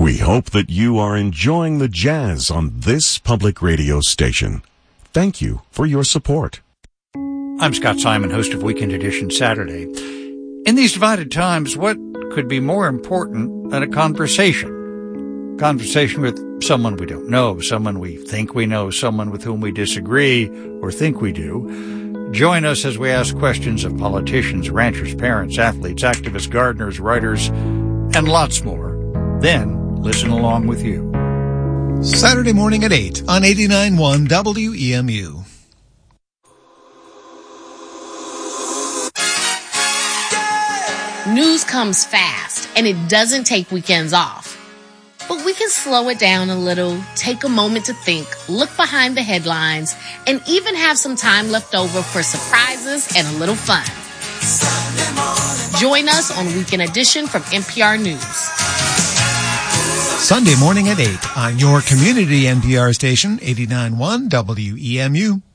We hope that you are enjoying the jazz on this public radio station. Thank you for your support. I'm Scott Simon, host of Weekend Edition Saturday. In these divided times, what could be more important than a conversation? Conversation with someone we don't know, someone we think we know, someone with whom we disagree or think we do. Join us as we ask questions of politicians, ranchers, parents, athletes, activists, gardeners, writers, and lots more. Then listen along with you. Saturday morning at 8 on 89.1 WEMU. News comes fast, and it doesn't take weekends off. But we can slow it down a little, take a moment to think, look behind the headlines, and even have some time left over for surprises and a little fun. Join us on Weekend Edition from NPR News. Sunday morning at 8 on your community NPR station, 89.1 WEMU.